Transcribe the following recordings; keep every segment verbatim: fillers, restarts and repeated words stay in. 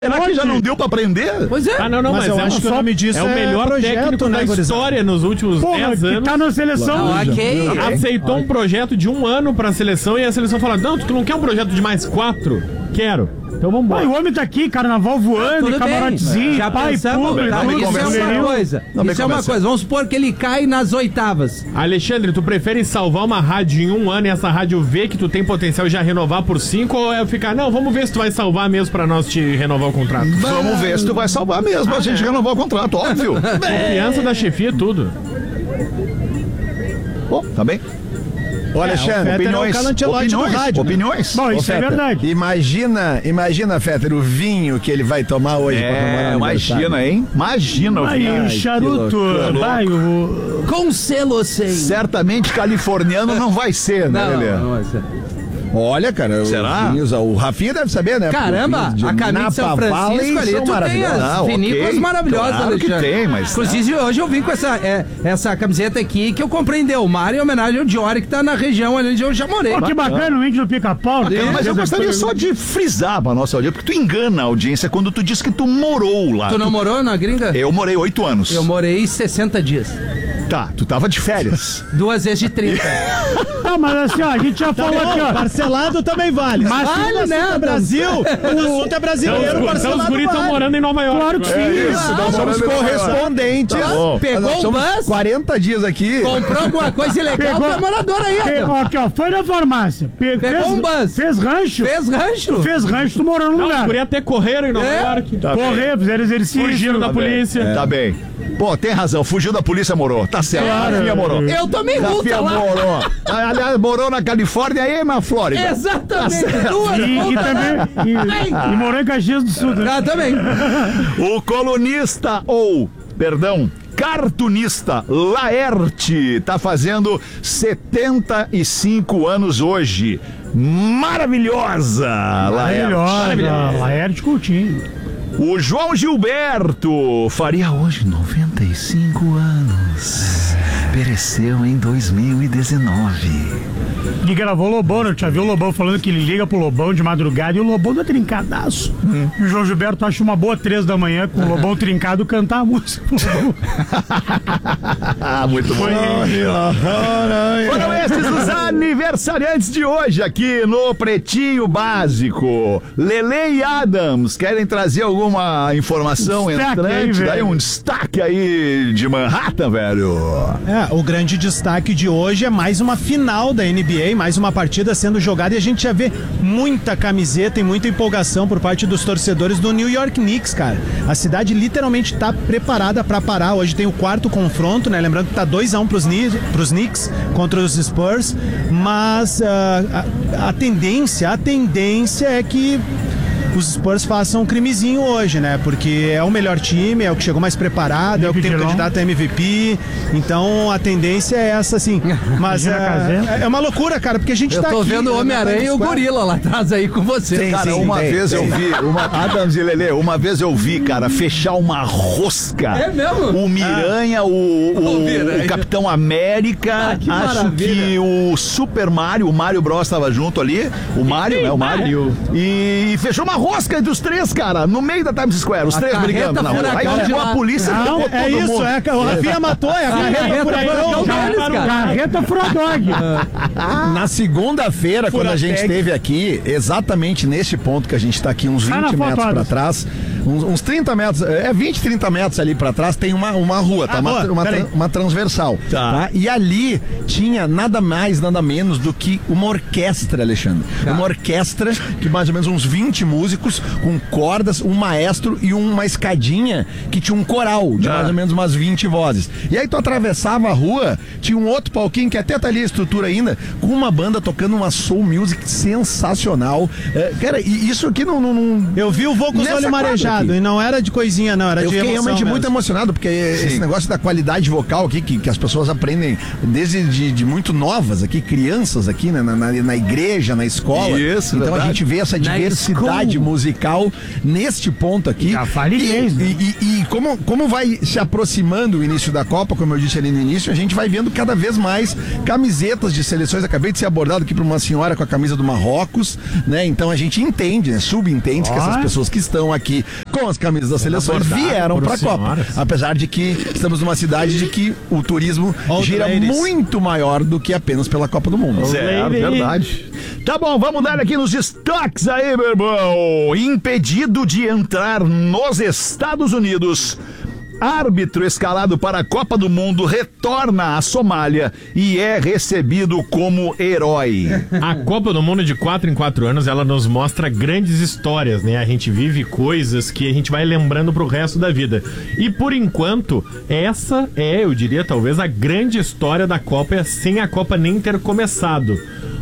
Será que já não deu pra aprender? Pois é. Ah, não, não, Mas mas, eu é, acho que o nome disso é o é melhor projeto, técnico né, da gurizada? história nos últimos Porra, dez que anos. tá na seleção. Não, ok. Aceitou um projeto de um ano pra seleção e a seleção fala: não, tu não quer um projeto de mais quatro? Quero. Então vamos Pô, embora. o homem tá aqui, carnaval voando, Tudo camarotezinho, bem. Já pai, pensamos, público, tá, tudo, isso é uma conversando. coisa. Não, bem Isso é uma conversando. coisa. Vamos supor que ele cai nas oitavas. Alexandre, tu prefere salvar uma rádio em um ano e essa rádio ver que tu tem potencial e já renovar por cinco, ou é ficar, não, vamos ver se tu vai salvar mesmo pra nós te renovar o contrato? Vamos ver se tu vai salvar mesmo, a gente renovar o contrato, óbvio. Confiança da chefia, tudo. Bom, tá bem. Ô, Alexandre, opiniões, é o Carlo Ancelotti do opiniões, rádio, né? opiniões. Bom, Ô, isso é Fetter, verdade. Imagina, imagina, Fetter, o vinho que ele vai tomar hoje pra comemorar É, o aniversário. imagina, hein? Imagina o Aí, vinho. o charuto, loucura. vai, o... Com selo sem. Certamente californiano não vai ser, né, Não, Lelê? não vai ser. Olha, cara, Será? os vinhos, o Rafinha deve saber, né? Caramba, Porque os a caminho de São Napa Francisco Valley ali, são tu tem maravilhosos. as Ah, ok. vinícolas maravilhosas, Claro que Alexandre. tem, mas- Inclusive, hoje eu vim com essa, é, essa camiseta aqui que eu comprei em Delmar em homenagem ao Diori, que tá na região ali onde eu já morei. Pô, que bacana o índio do pica-pau. Bacana, mas eu gostaria só de frisar pra nossa audiência, porque tu engana a audiência quando tu diz que tu morou lá. Tu não morou na gringa? Eu morei oito anos. Eu morei sessenta dias. Tá, tu tava de férias. Duas vezes de trinta. Tá, mas assim, ó, a gente já falou aqui, ó. Parcelado também vale. Mas Vale, né, é Brasil, o assunto é Então, brasileiro, os, então, os parcelado guris estão vale. morando em Nova York. Claro que sim. isso, Nós somos correspondentes. Tá bom. Pegou Nós um somos bus? quarenta dias aqui. Comprou alguma coisa ilegal, Pegou- tá morador aí, Pe- ó. Aqui, ó, foi na farmácia. Pe- Pegou fez, um bus. Fez rancho. Fez rancho. Fez rancho, tu morou no Não, os lugar. guris até correram em Nova É? York. Correr, fizeram exercício. Fugiram da polícia. Tá bem. Pô, tem razão, fugiu da polícia, morou. Tá certo, Claro. Rafinha morou. Eu tomei multa Rafinha lá. morou. Aliás, morou na Califórnia e na Flórida. Exatamente. Duas E, e multas. também. E, e morou em Caxias do Sul. Né? Ah, também. O colunista, ou, perdão, cartunista Laerte tá fazendo setenta e cinco anos hoje. Maravilhosa, Laerte. Melhor, Laerte Coutinho. O João Gilberto faria hoje noventa e cinco anos. Pereceu em dois mil e dezenove. Que gravou o Lobão, né? Tu já viu o Lobão falando que ele liga pro Lobão de madrugada e o Lobão tá trincadaço. Hum. E o João Gilberto acha uma boa três da manhã com o Lobão trincado cantar a música. Ah, muito bom. Foram esses os aniversariantes de hoje aqui no Pretinho Básico. Lele e Adams querem trazer alguma informação Destaque entrante? aí, velho. Daí um destaque aí de Manhattan, velho. É, o grande destaque de hoje é mais uma final da N B A, mais uma partida sendo jogada e a gente já vê muita camiseta e muita empolgação por parte dos torcedores do New York Knicks, cara. A cidade literalmente tá preparada pra parar. Hoje tem o quarto confronto, né? Lembrando que tá dois a um pros, Ni- pros Knicks contra os Spurs, mas ah, a, a tendência, a tendência é que os Spurs façam um crimezinho hoje, né? Porque é o melhor time, é o que chegou mais preparado, é o que tem o candidato a M V P. Então a tendência é essa, assim. Mas Imagina é, é uma loucura, cara, porque a gente Eu tá tô aqui, vendo o né, Homem-Aranha na e o Times Square. gorila lá atrás aí com você. Sim, Cara, sim, uma tem, vez tem. eu vi, uma, Adams e Lele, uma vez eu vi, cara, fechar uma rosca. É mesmo? O Miranha, o, o, O Miranha. o Capitão América, Ah, que acho maravilha. que o Super Mario, o Mario Bros tava junto ali, o Mario, né, o Mario. E fechou uma rosca entre os três, cara, no meio da Times Square, os A três carreta brigando na rua. Aí furacão de chegou lá. a polícia, Não, derrubou é todo isso, mundo. é, o Rafinha matou, é a carreta carreta furacão. furacão deles, cara. Carreta Furadog. Na segunda-feira, quando a gente Furatec. esteve aqui, exatamente nesse ponto que a gente está aqui, uns Tá na vinte foto, metros para Adams. trás, uns, uns trinta metros, é vinte, trinta metros ali para trás, tem uma, uma rua, tá? Ah, uma, boa, uma, peraí. tra- uma transversal. Tá. Tá? E ali tinha nada mais, nada menos do que uma orquestra, Alexandre. Uma orquestra de mais ou menos uns vinte músicos, com cordas, um maestro e uma escadinha que tinha um coral de Tá. mais ou menos umas vinte vozes. E aí tu atravessava a rua, tinha um outro palquinho que até tá ali a estrutura ainda, com uma banda tocando uma soul music sensacional. É, cara, e isso aqui não, não, não- Eu vi o voo com os Nessa olhos quadra, emocionado. aqui. E não era de coisinha, não. Era Eu de fiquei emoção realmente mesmo. muito emocionado, porque esse negócio da qualidade vocal aqui, que, que as pessoas aprendem desde de, de muito novas aqui, crianças aqui, né, na, na, na igreja, na escola. Isso, então verdade. a gente vê essa Na diversidade school. musical neste ponto aqui. Já fala inglês, e, né? e, e, e como, como vai se aproximando o início da Copa, como eu disse ali no início, a gente vai vendo cada vez mais camisetas de seleções. Acabei de ser abordado aqui por uma senhora com a camisa do Marrocos, né? Então a gente entende, né? Subentende que essas pessoas que estão aqui com as camisas das seleções vieram por para a Copa. senhoras. Apesar de que estamos numa cidade de que o turismo Old gira ladies. muito maior do que apenas pela Copa do Mundo. Certo, Lady. verdade. Tá bom, vamos dar aqui nos destaques aí, meu irmão. Impedido de entrar nos Estados Unidos. Árbitro escalado para a Copa do Mundo retorna à Somália e é recebido como herói. A Copa do Mundo de quatro em quatro anos, ela nos mostra grandes histórias, né? A gente vive coisas que a gente vai lembrando pro resto da vida. E por enquanto, essa é, eu diria, talvez a grande história da Copa sem a Copa nem ter começado.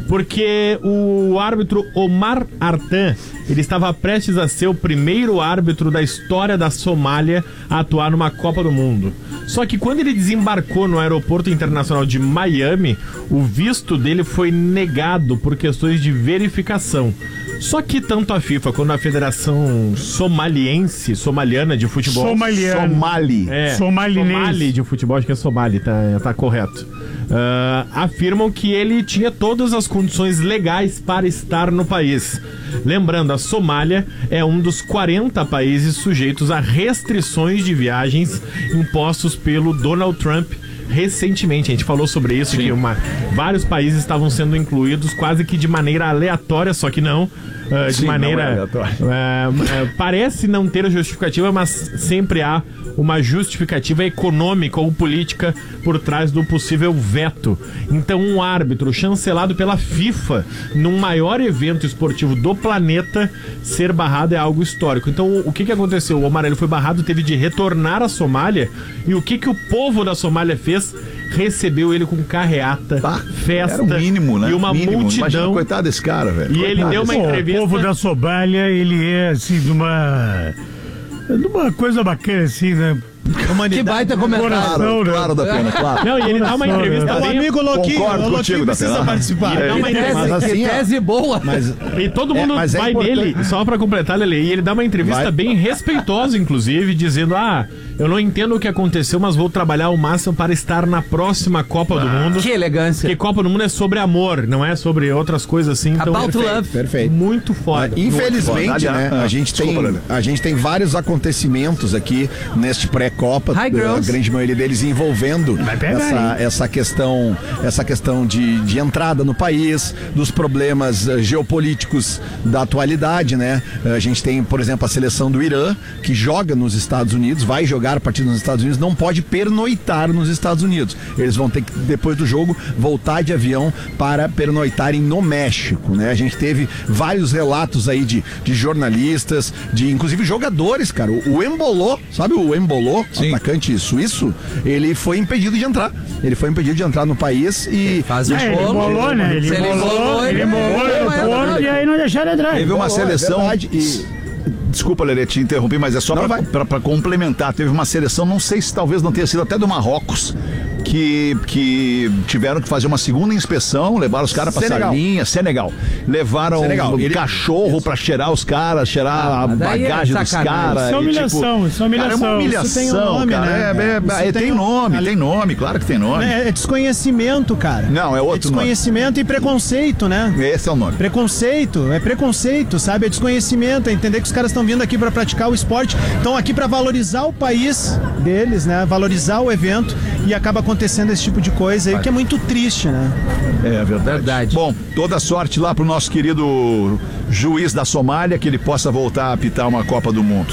Porque o árbitro Omar Artan, ele estava prestes a ser o primeiro árbitro da história da Somália a atuar numa Copa do Mundo. Só que quando ele desembarcou no aeroporto internacional de Miami, o visto dele foi negado por questões de verificação. Só que tanto a FIFA quanto a Federação Somaliense, Somaliana de Futebol... Somaliano. Somali. É, Somalinês. Somali de futebol, acho que é Somali, tá, tá correto. Uh, afirmam que ele tinha todas as condições legais para estar no país. Lembrando, a Somália é um dos quarenta países sujeitos a restrições de viagens impostos pelo Donald Trump recentemente. A gente falou sobre isso, Sim. que uma, vários países estavam sendo incluídos quase que de maneira aleatória, só que não. Uh, de Sim, maneira. não é uh, uh, parece não ter justificativa, mas sempre há uma justificativa econômica ou política por trás do possível veto. Então, um árbitro chancelado pela FIFA num maior evento esportivo do planeta ser barrado é algo histórico. Então, o que, que aconteceu? O Omar ele foi barrado, teve de retornar à Somália. E o que, que o povo da Somália fez? Recebeu ele com carreata, Tá. festa Era o mínimo, né? e uma Mínimo. Imagina, multidão. coitado desse cara, velho. E ele Coitado deu uma desse- Pô, entrevista. o povo da Somália, ele é assim, de uma. de uma coisa bacana, assim, né? Que baita comentário. Coração, né? Claro, da pena, claro. Não, e ele dá uma Coração, entrevista É o bem. amigo Loquinho. Concordo O contigo, Loquinho precisa Datena. participar. Ele dá uma Que entrevista. tese, Mas assim, que ó, tese boa. Mas E todo É, mundo mas é vai importante- nele, só pra completar, Lele, e ele dá uma entrevista Vai. bem respeitosa, inclusive, dizendo: ah, eu não entendo o que aconteceu, mas vou trabalhar ao máximo para estar na próxima Copa do Mundo. Que elegância. Porque Copa do Mundo é sobre amor, não é sobre outras coisas assim. Então, About perfeito. love. perfeito. Muito foda. Infelizmente, Foda. né, Ah, a gente tem desculpa, Lelê. a gente tem vários acontecimentos aqui neste pré-copa, Hi, a girls. grande maioria deles envolvendo pegar, essa, essa questão, essa questão de, de entrada no país, dos problemas eh, geopolíticos da atualidade, né? A gente tem, por exemplo, a seleção do Irã, que joga nos Estados Unidos, vai jogar a partida nos Estados Unidos, não pode pernoitar nos Estados Unidos. Eles vão ter que, depois do jogo, voltar de avião para pernoitarem no México, né? A gente teve vários relatos aí de, de jornalistas, de inclusive jogadores, cara. O, o Embolô, sabe o Embolô, atacante suíço? Ele foi impedido de entrar. Ele foi impedido de entrar no país e... Faz o É, ele bolo. bolou, né? Ele Se ele bolou, bolou, ele ele bolou bolou, no é ponto verdade. e aí não deixaram entrar. Teve uma Bolou, é seleção. verdade, e- Desculpa, Lelê, te interrompi, mas é só Não, pra, vai. pra, pra complementar. Teve uma seleção, não sei se talvez não tenha sido até do Marrocos, que, que tiveram que fazer uma segunda inspeção, levaram os caras pra Senegal. salinha, Senegal. Levaram Senegal. um Ele- cachorro pra cheirar os caras, cheirar Ah, a mas daí é bagagem dos sacanagem. caras. Isso é e, humilhação, isso é Cara, é uma humilhação. humilhação, Isso tem um nome, cara. né? É, é, Isso é, tem tem um- nome, ali- tem nome, claro que tem nome. É, é desconhecimento, cara. Não, é outro É desconhecimento e preconceito, né? Esse é o nome. Preconceito, é preconceito, sabe? É desconhecimento, é entender que os caras estão vindo aqui pra praticar o esporte, estão aqui pra valorizar o país deles, né? Valorizar o evento e acaba acontecendo esse tipo de coisa aí, que é muito triste, né? É verdade. Verdade. Bom, toda sorte lá pro nosso querido juiz da Somália, que ele possa voltar a apitar uma Copa do Mundo.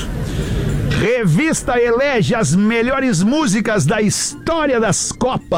Revista elege as melhores músicas da história das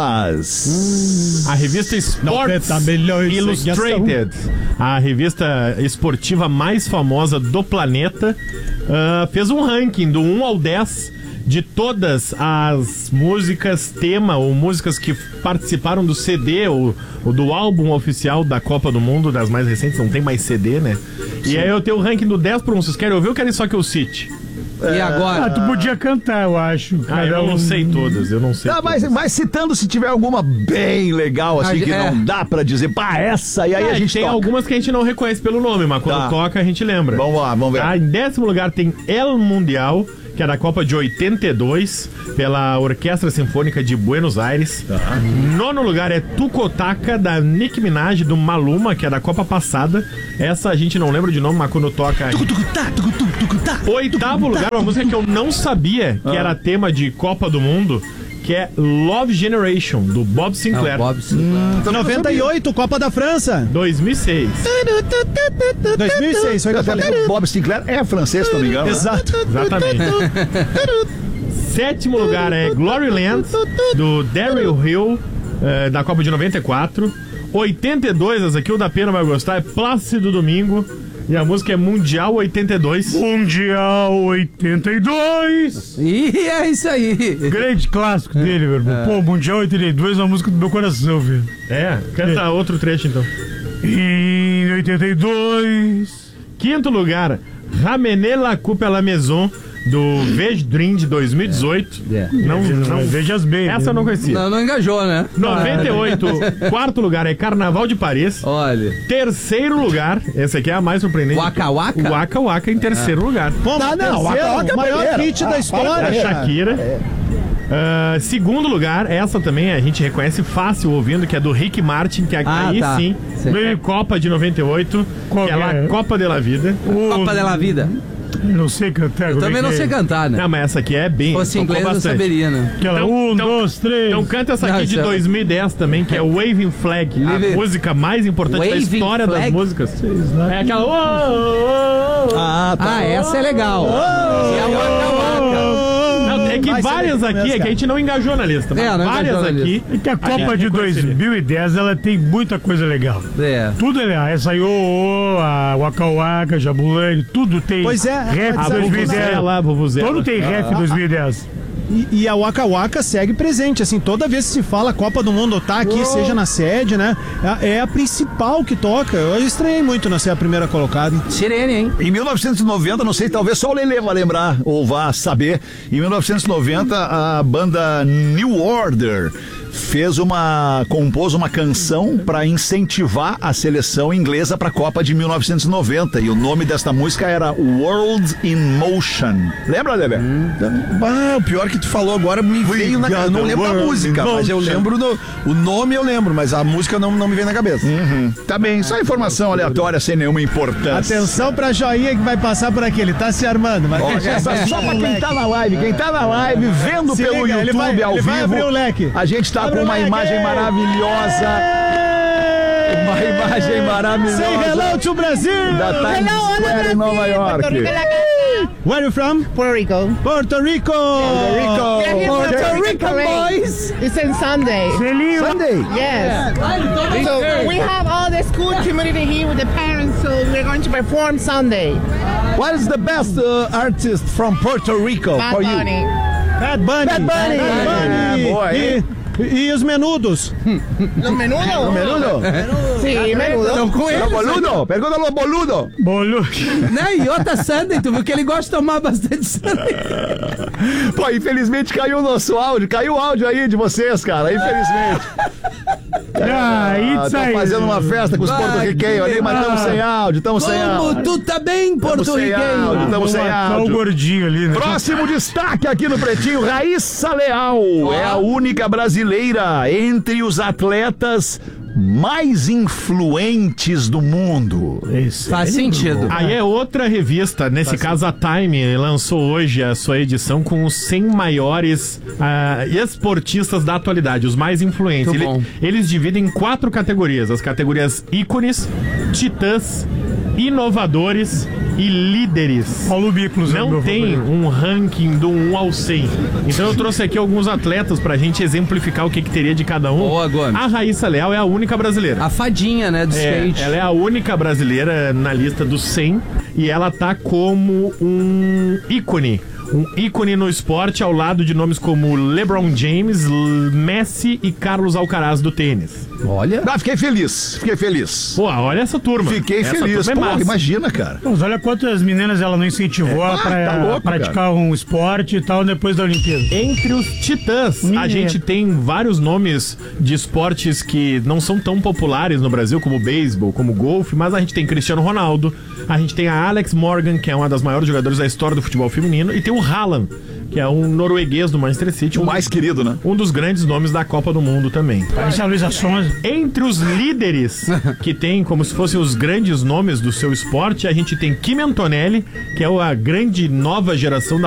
Copas. A revista Sports noventa milhões em Illustrated, a revista esportiva mais famosa do planeta, ah, fez um ranking do um ao dez de todas as músicas tema ou músicas que participaram do C D ou, ou do álbum oficial da Copa do Mundo, das mais recentes, não tem mais C D, né? E aí eu tenho o ranking do dez por um. Vocês querem ouvir ou querem só que eu cite? E agora? Ah, tu podia cantar, eu acho. Ah, eu não sei todas, eu não sei. Tá, mas, todas. mas citando se tiver alguma bem legal, assim, Ah, que é. não dá pra dizer, pá, essa, e aí Ah, a gente tem toca. algumas que a gente não reconhece pelo nome, mas quando Tá. toca a gente lembra. Vamos lá, vamos ver. Ah, em décimo lugar tem El Mundial, que é da Copa de oitenta e dois, pela Orquestra Sinfônica de Buenos Aires. Nono lugar é Tucotaka, da Nicki Minaj, do Maluma, que é da Copa passada. Essa a gente não lembra de nome, mas quando toca... a gente- Oitavo lugar, uma música que eu não sabia que era tema de Copa do Mundo, que é Love Generation, do Bob Ah, Sinclair. o Bob Sinclair. noventa e oito, Copa da França. dois mil e seis. dois mil e seis, foi o que eu Até falei. porque o Bob Sinclair é francês, se não me engano. né? Exato. Exatamente. Sétimo lugar é Gloryland, do Daryl Hill, eh, da Copa de noventa e quatro. oitenta e dois, essa aqui o da Pena vai gostar, é Plácido Domingo. E a música é Mundial oitenta e dois. Mundial oitenta e dois. E é isso aí. Grande clássico dele, meu irmão. Pô, Mundial oitenta e dois é uma música do meu coração, velho. É, canta outro trecho então. Em oitenta e dois. Quinto lugar, Ramener la Coupe à la Maison, do Veg Dream de dois mil e dezoito. É. Não, não, Vejas bem. essa eu não conhecia. Não, não engajou, né? noventa e oito, quarto lugar é Carnaval de Paris. Olha. Terceiro lugar, essa aqui é a mais surpreendente. Waka Waka? O Waka Waka em terceiro lugar. Bom, Não, não, terceiro, Waka Waka é o maior primeiro. hit da Ah, É a história. Shakira. Ah, segundo lugar, essa também a gente reconhece fácil ouvindo, que é do Rick Martin, que Ah, aí tá. sim, Sim. veio Copa de noventa e oito, Qual que é lá que é? Copa de la Vida. Copa da Vida. Não sei cantar. Eu também não sei cantar, né? Não, mas essa aqui é bem. Se fosse tocou inglês, eu bastante. saberia, né? Aquela Então- um, então- dois, três. Então canta essa Não, aqui de isso é- dois mil e dez também, que é Waving Flag, Live- a música mais importante Waving da história das Flag? músicas. É aquela. "Oh, oh, oh". Ah, tá. Ah, essa é legal. E a Waka Waka. Não, é que Vai ser várias legal aqui mesmo, é que a gente não engajou na lista, mas É, não várias engajou na aqui. É que a Copa gente de reconheceria. dois mil e dez, ela tem muita coisa legal. É. Tudo é legal. Essa aí, ô, ô, a Waka Waka, Jabulani, tudo tem. Pois é, Rap mas A a dois mil e dez. Vuvuzela, Vuvuzela. Todo tem rap dois mil e dez. E, e a Waka Waka segue presente, assim, toda vez que se fala Copa do Mundo tá aqui, seja na sede, né? É, é a principal que toca. Eu estranhei muito não ser a primeira colocada. Sirene, hein? Em mil novecentos e noventa, não sei, talvez só o Lelê vai lembrar ou vá saber. Em mil novecentos e noventa, a banda New Order fez uma compôs uma canção para incentivar a seleção inglesa para a Copa de mil novecentos e noventa e o nome desta música era World in Motion. Lembra, Lelê? Ah, o pior que tu falou agora me veio na cabeça. Eu não lembro a música, mas eu lembro no, o nome eu lembro, mas a música não, não me vem na cabeça. Tá bem, só informação aleatória sem nenhuma importância. Atenção pra joinha que vai passar por aqui, ele tá se armando. Mas Ó, essa é só pra quem tá na live. Quem tá na live, vendo Se pelo liga, ele YouTube vai- ao ele vivo. vai abrir o leque. A gente tá Abre com o uma leque. imagem maravilhosa. Uma imagem maravilhosa. Say hello to Brasil! Da Times Square em Nova York. Where are you from? Puerto Rico. Puerto Rico! Rico. Yeah, here's Puerto the Rico parade. boys! It's on Sunday. Selinho. Sunday. Yes. So we have all the school community here with the parents, so we're going to perform Sunday. What is the best uh, artist from Puerto Rico Bad for you? Bunny. Bad Bunny! Bad Bunny. Bad É, boa, hein? e, e os menudos? Los menudos. Menudo? Sí, menudo. Estão com Lo eles. boludo? Pergunta lo boludo. Bolu. Né? E outra Sunday, tu viu que ele gosta de tomar bastante Sunday. Pô, infelizmente caiu o nosso áudio. Caiu o áudio aí de vocês, cara. Infelizmente. Ah, Ah, it's tô aí. fazendo uma festa com os Ah, porto-riquenhos ali, mas estamos sem áudio, estamos sem Como áudio. tu tá bem, sem áudio, porto-riquenho? estamos sem Só o áudio. gordinho ali, né? Próximo destaque aqui no Pretinho, Raíssa Leal é a única brasileira entre os atletas mais influentes do mundo. Esse. Faz sentido. Aí é outra revista, nesse caso a Time, lançou hoje a sua edição com os cem maiores ah, esportistas da atualidade, os mais influentes. Muito bom. Eles dividem em quatro categorias, as categorias ícones, titãs, inovadores e líderes. Paulo Biclos é o Não meu tem favorito. um ranking do um ao cem. Então eu trouxe aqui alguns atletas pra gente exemplificar o que, que teria de cada um. Boa, Gomes. A Raíssa Leal é a única brasileira. A fadinha, né, do É, skate. ela é a única brasileira na lista dos cem e ela tá como um ícone. Um ícone no esporte ao lado de nomes como LeBron James, L- Messi e Carlos Alcaraz do tênis. Olha. Ah, fiquei feliz, fiquei feliz. Pô, olha essa turma. Fiquei essa feliz. turma é Porra, massa. imagina, cara. Mas olha quantas meninas ela não incentivou É, pra tá louco, praticar um esporte e tal depois da Olimpíada? Entre os titãs, a Menino. gente tem vários nomes de esportes que não são tão populares no Brasil, como beisebol, como golfe, mas a gente tem Cristiano Ronaldo, a gente tem a Alex Morgan, que é uma das maiores jogadoras da história do futebol feminino, e tem o Haaland, que é um norueguês do Manchester City. O um mais dos, querido, né? Um dos grandes nomes da Copa do Mundo também. Parece a Luísa Sonza. Entre os líderes que tem como se fossem os grandes nomes do seu esporte, a gente tem Kim Antonelli, que é a grande nova geração da